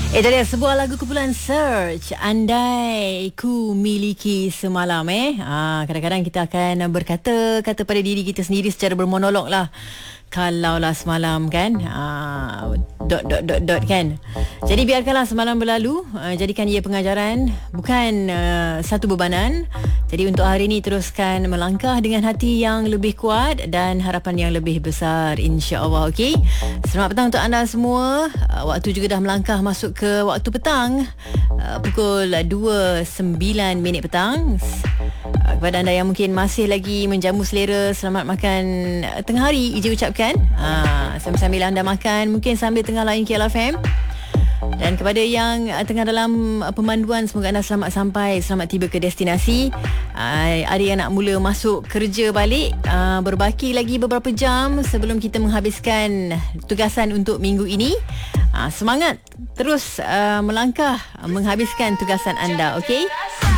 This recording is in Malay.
Itu dia sebuah lagu kumpulan Search, Andai Ku Miliki Semalam. Kadang-kadang kita akan berkata-kata pada diri kita sendiri secara bermonolog lah. Kalaulah semalam kan, kan. Jadi biarkanlah semalam berlalu, jadikan ia pengajaran, bukan satu bebanan. Jadi untuk hari ini teruskan melangkah dengan hati yang lebih kuat dan harapan yang lebih besar, insya-Allah. Okey. Selamat petang untuk anda semua. Waktu juga dah melangkah masuk ke waktu petang, pukul 2.09 petang. Kepada anda yang mungkin masih lagi menjamu selera, selamat makan tengah hari, Ija ucapkan. Sambil anda makan, mungkin sambil tengah lain KLFM. Dan kepada yang tengah dalam pemanduan, semoga anda selamat sampai, selamat tiba ke destinasi. Ada yang nak mula masuk kerja balik, berbaki lagi beberapa jam sebelum kita menghabiskan tugasan untuk minggu ini. Semangat terus melangkah menghabiskan tugasan anda, okey?